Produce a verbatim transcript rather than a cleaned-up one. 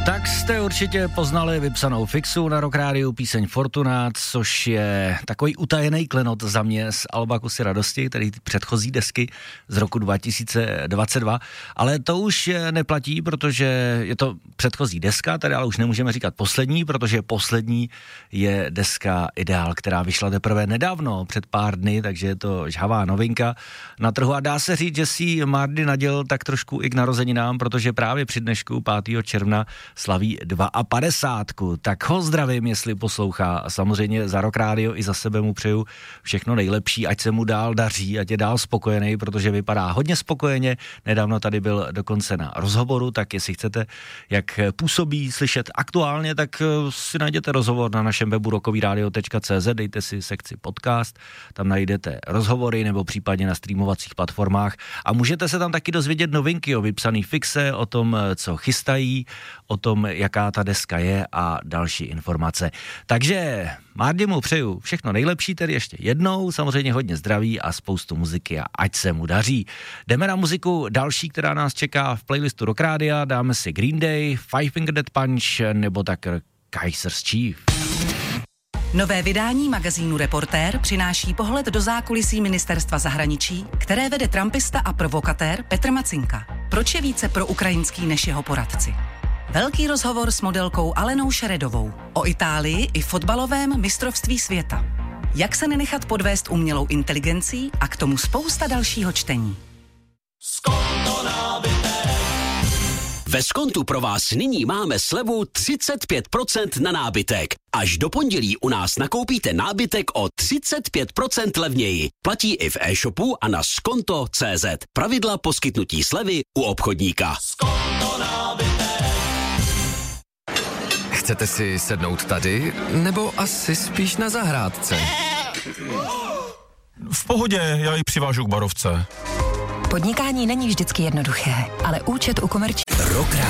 Tak jste určitě poznali vypsanou fixu na Rock Rádiu, píseň Fortuna, což je takový utajený klenot za mě z alba Kusy radosti, tedy předchozí desky z roku dva tisíce dvacet dva, ale to už neplatí, protože je to předchozí deska, tady ale už nemůžeme říkat poslední, protože poslední je deska Ideál, která vyšla teprve nedávno, před pár dny, takže je to žhavá novinka na trhu a dá se říct, že si Mardy naděl tak trošku i k narozeninám, protože právě při dnešku pátého června slaví padesátku. Tak ho zdravím, jestli poslouchá. A samozřejmě za Rock Radio i za sebe mu přeju všechno nejlepší, ať se mu dál daří, ať je dál spokojený, protože vypadá hodně spokojeně. Nedávno tady byl dokonce na rozhovoru, tak jestli chcete, jak působí, slyšet aktuálně, tak si najděte rozhovor na našem webu rockovyradio tečka cé zet, dejte si sekci podcast, tam najdete rozhovory nebo případně na streamovacích platformách a můžete se tam taky dozvědět novinky o vypsaný fixe, o tom, co chystají, o tom, jaká ta deska je a další informace. Takže Mardy mu přeju všechno nejlepší, tedy ještě jednou, samozřejmě hodně zdraví a spoustu muziky a ať se mu daří. Jdeme na muziku další, která nás čeká v playlistu Rock Rádia, dáme si Green Day, Five Finger Death Punch nebo tak Kaiser's Chief. Nové vydání magazínu Reportér přináší pohled do zákulisí ministerstva zahraničí, které vede trumpista a provokatér Petr Macinka. Proč je více pro ukrajinský než jeho poradci? Velký rozhovor s modelkou Alenou Šeredovou o Itálii i fotbalovém mistrovství světa. Jak se nenechat podvést umělou inteligencí a k tomu spousta dalšího čtení. Ve Skontu pro vás nyní máme slevu třicet pět procent na nábytek. Až do pondělí u nás nakoupíte nábytek o třicet pět procent levněji. Platí i v e-shopu a na skonto tečka cé zet. Pravidla poskytnutí slevy u obchodníka. Skonto nábytek. Chcete si sednout tady, nebo asi spíš na zahrádce? V pohodě, já ji přivážu k barovce. Podnikání není vždycky jednoduché, ale účet u komerční... Rock